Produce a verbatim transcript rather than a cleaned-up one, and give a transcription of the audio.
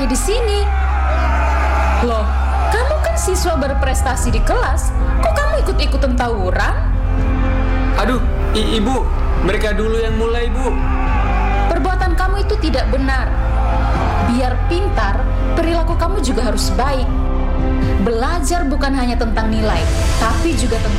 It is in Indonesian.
saya di sini. Loh, kamu kan siswa berprestasi di kelas. Kok kamu ikut-ikutan tawuran? Aduh, i- ibu, mereka dulu yang mulai, Bu. Perbuatan kamu itu tidak benar. Biar pintar, perilaku kamu juga harus baik. Belajar bukan hanya tentang nilai, tapi juga tentang